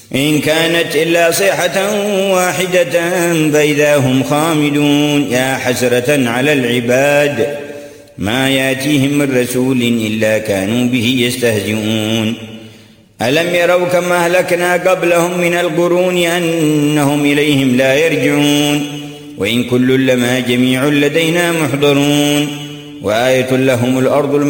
إن كانت إلا صيحة واحدة فإذا هم خامدون. يا حسرة على العباد ما يأتيهم من رسول إلا كانوا به يستهزئون. ألم يروا كما أهلكنا قبلهم من القرون أنهم إليهم لا يرجعون. وإن كل لما جميع لدينا محضرون. وآية لهم الأرض